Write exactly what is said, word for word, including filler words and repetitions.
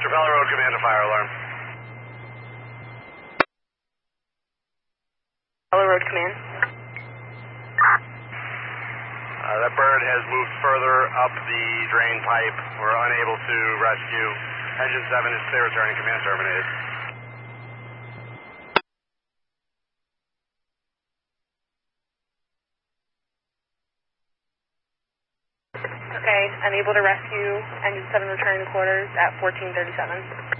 Capella Road, command a fire alarm. Capella Road, command. Uh, that bird has moved further up the drain pipe. We're unable to rescue. Engine seven is clear, returning, command terminated. Okay, unable to rescue. Engine seven returning to quarters at fourteen thirty-seven.